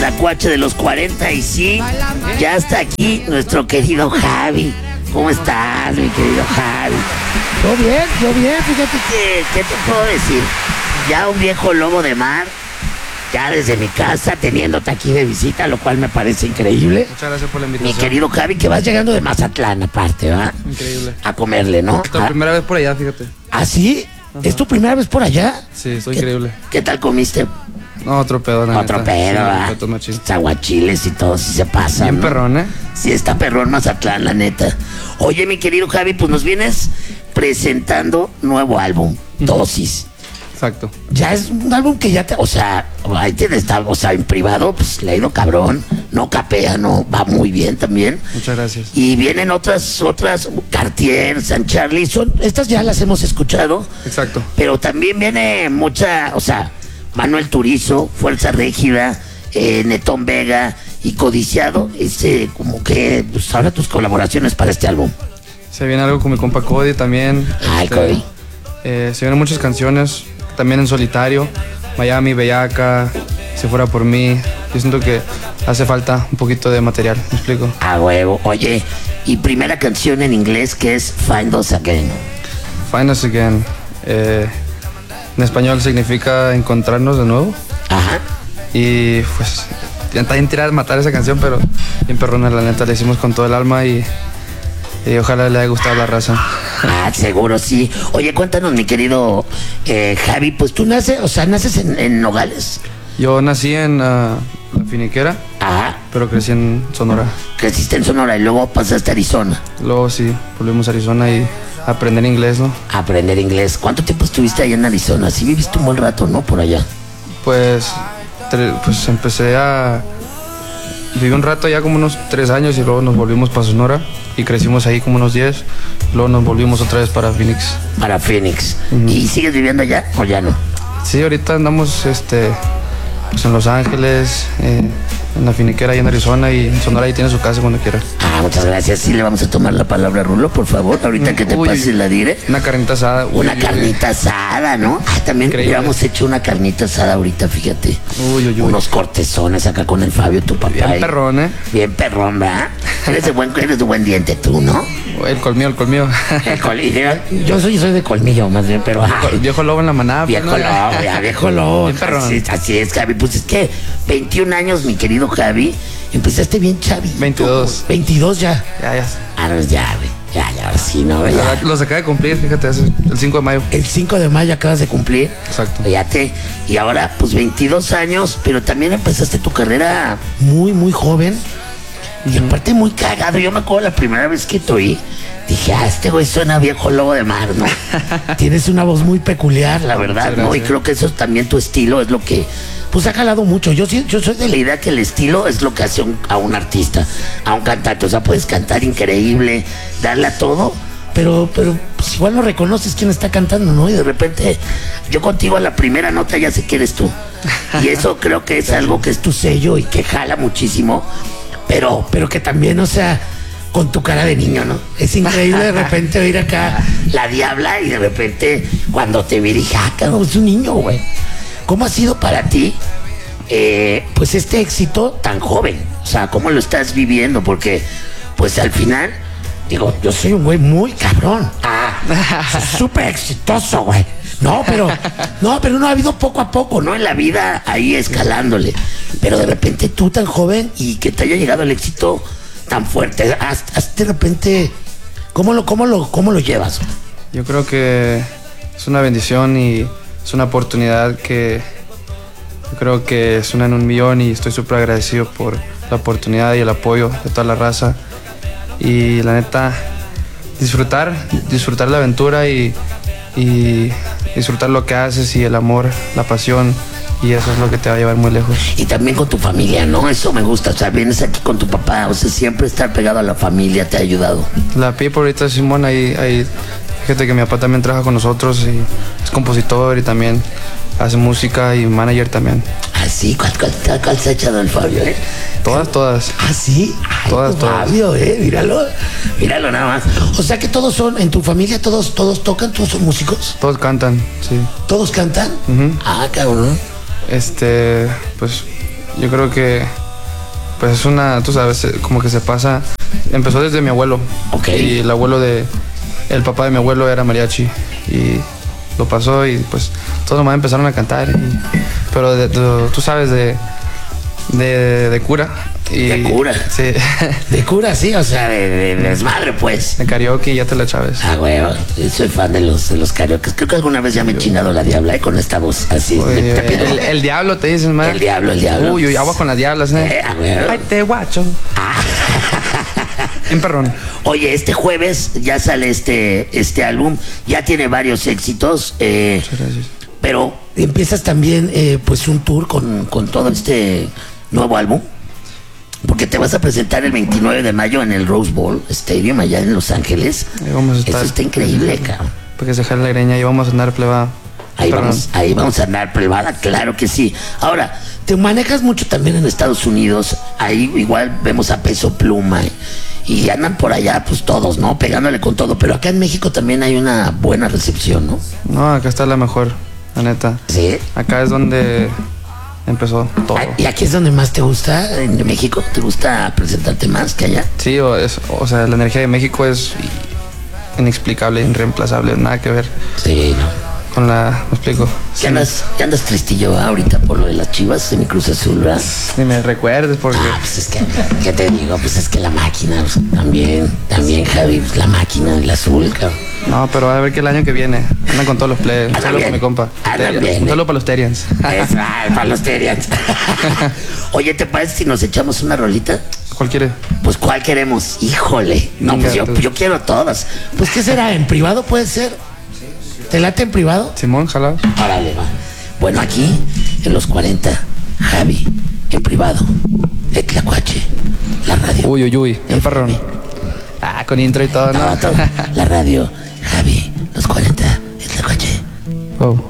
tlacuache de los 45. Ya está aquí nuestro querido Javi. ¿Cómo estás, mi querido Javi? Yo bien, fíjate. ¿Qué te puedo decir? Ya un viejo lobo de mar, ya desde mi casa, teniéndote aquí de visita, lo cual me parece increíble. Muchas gracias por la invitación. Mi querido Javi, que vas llegando de Mazatlán aparte, ¿verdad? Increíble. A comerle, ¿no? Es la primera vez por allá, fíjate. ¿Ah, sí? Ajá. ¿Es tu primera vez por allá? Sí, estoy increíble. ¿Qué tal comiste? No, otro pedo, la Otro neta. pedo, Sí, ¿verdad? platos machín. Aguachiles y todo, si se pasa. Bien ¿no? perrón, ¿eh? Sí, está perrón Mazatlán, la neta. Oye, mi querido Javi, pues nos vienes presentando nuevo álbum, Dosis. Exacto. Ya es un álbum que ya te, o sea, ahí tiene o sea, en privado, pues le ha ido cabrón, no capea, no, va muy bien también. Muchas gracias. Y vienen otras, Cartier, San Charlie, estas ya las hemos escuchado. Exacto. Pero también viene mucha, o sea, Manuel Turizo, Fuerza Régida, Netón Vega y Codiciado, como que, pues ahora tus colaboraciones para este álbum. Se viene algo con mi compa Cody también. Ay, Cody. Se vienen muchas canciones, también en solitario. Miami, Bellaca, Si Fuera Por Mí. Yo siento que hace falta un poquito de material, ¿me explico? A huevo. Oye, y primera canción en inglés que es Find Us Again. Find Us Again. En español significa encontrarnos de nuevo. Ajá. Y pues, también tirar matar esa canción, pero bien perrona, la neta, la hicimos con todo el alma y ojalá le haya gustado la raza. Ah, seguro sí. Oye, cuéntanos, mi querido Javi, pues tú naces en Nogales. Yo nací en La Finiquera, Ajá. pero crecí en Sonora. Creciste en Sonora y luego pasaste a Arizona. Luego sí, volvimos a Arizona y a aprender inglés, ¿no? A aprender inglés. ¿Cuánto tiempo estuviste allá en Arizona? Sí viviste un buen rato, ¿no? Por allá. Pues empecé a... Viví un rato allá como unos 3 años y luego nos volvimos para Sonora y crecimos ahí como unos 10. Luego nos volvimos otra vez para Phoenix. Para Phoenix. ¿Y sigues viviendo allá o ya no? Sí, ahorita andamos pues en Los Ángeles, en La Finiquera y en Arizona, y en Sonora ahí tiene su casa cuando quiera. Ah, muchas gracias. Sí, le vamos a tomar la palabra a Rulo, por favor. Ahorita que te pases la dire. Una carnita asada. Una carnita asada, ¿no? Ah, también hubiéramos hecho una carnita asada ahorita, fíjate. Unos cortezones acá con el Fabio, tu papá. Bien perrón, ¿eh? Bien perrón, ¿verdad? Eres de buen diente tú, ¿no? El colmillo. El colmillo. Yo soy de colmillo, más bien, pero... Ay, viejo lobo en la manada. Viejo lobo, ya, viejo lobo. Bien perrón. Así es, Javi. Pues es que 21 años, mi querido Javi. Empezaste bien chavito. 22. 22 ya. Ya. Ah, no, ya, güey. Ya, sí, ¿no? Ya. Los acaba de cumplir, fíjate, el 5 de mayo. El 5 de mayo acabas de cumplir. Exacto. Fíjate. Y ahora, pues 22 años, pero también empezaste tu carrera muy, muy joven. Y aparte muy cagado. Yo me acuerdo la primera vez que te oí. Dije, este güey suena viejo lobo de mar, ¿no? Tienes una voz muy peculiar, la verdad, ¿no? Y creo que eso también tu estilo es lo que, pues ha jalado mucho. Yo soy de la idea que el estilo es lo que hace a un artista, a un cantante. O sea, puedes cantar increíble, darle a todo, pero pues igual no reconoces quién está cantando, ¿no? Y de repente, yo contigo a la primera nota ya sé que eres tú. Y eso creo que es algo que es tu sello y que jala muchísimo, pero que también, o sea, con tu cara de niño, ¿no? Es increíble de repente oír acá la diabla y de repente cuando te vi dije, cabrón, es un niño, güey. ¿Cómo ha sido para ti, pues este éxito tan joven? O sea, ¿cómo lo estás viviendo? Porque, pues al final, digo, yo soy un güey muy cabrón. Súper exitoso, güey. No, pero no ha habido poco a poco, ¿no? En la vida ahí escalándole. Pero de repente tú tan joven y que te haya llegado el éxito tan fuerte, de repente, ¿cómo lo llevas? Yo creo que es una bendición y es una oportunidad que yo creo que es una en un millón, y estoy súper agradecido por la oportunidad y el apoyo de toda la raza. Y la neta, disfrutar la aventura y disfrutar lo que haces y el amor, la pasión. Y eso es lo que te va a llevar muy lejos. Y también con tu familia, ¿no? Eso me gusta. O sea, vienes aquí con tu papá. O sea, siempre estar pegado a la familia te ha ayudado. La Pipo ahorita, Simón, ahí fíjate que mi papá también trabaja con nosotros y es compositor y también hace música y manager también. ¿Ah, sí? ¿Cuál se ha echado el Fabio, Todas. ¿Ah, sí? Ay, todas. Fabio, míralo nada más. O sea que todos son, en tu familia, todos tocan, todos son músicos. Todos cantan, sí. ¿Todos cantan? Uh-huh. Ah, cabrón. Pues yo creo que pues es una, tú sabes, como que se pasa. Empezó desde mi abuelo. Ok. Y el papá de mi abuelo era mariachi y lo pasó y pues todos nomás empezaron a cantar. Pero tú sabes de cura. Y, ¿De cura? Sí. De cura, sí, o sea. De desmadre, pues. De karaoke ya te la chaves. Ah, güey, soy fan de los karaoke. Creo que alguna vez ya me he chingado la diabla con esta voz así. Oye, el diablo te dicen, man. El diablo. Uy, agua con las diablas, güey. Ay, te guacho. En perrón. Oye, este jueves ya sale este álbum. Ya tiene varios éxitos. Muchas gracias. Pero Empiezas también, pues, un tour con todo este nuevo álbum. Porque te vas a presentar el 29 de mayo en el Rose Bowl Stadium allá en Los Ángeles. Ahí vamos a estar. Eso está increíble, cabrón. Porque se jala la greña y vamos a andar plebada. Ahí vamos a andar privada, claro que sí. Ahora, te manejas mucho también en Estados Unidos, ahí igual vemos a Peso Pluma y andan por allá, pues todos, ¿no? Pegándole con todo, pero acá en México también hay una buena recepción, ¿no? No, acá está la mejor, la neta. Sí. Acá es donde empezó todo. ¿Y aquí es donde más te gusta? ¿En México te gusta presentarte más que allá? Sí, o sea, la energía de México es inexplicable, irreemplazable, nada que ver Sí, ¿no? con la... ¿Me explico? ¿Qué andas tristillo ahorita por lo de las Chivas en mi Cruz Azul, verdad? Ni me recuerdes porque... Pues es que, ¿qué te digo? Pues es que la máquina, pues, también Javi, pues la máquina, el azul, cabrón. No, pero a ver que el año que viene andan con todos los players. Un saludo para mi compa. Un saludo para los Terians. Para los Terians. Oye, ¿te parece si nos echamos una rolita? ¿Cuál quiere? Pues ¿cuál queremos? Híjole. No, pues yo quiero todas. Pues, ¿qué será? ¿En privado puede ser? ¿Te late en privado? Simón, jala. Órale, va. Bueno, aquí, en los 40, Javi, en privado, el Tlacuache, la radio. Uy, el perrón. Con intro y todo, ¿no? La radio, Javi, los 40, el Tlacuache. Wow.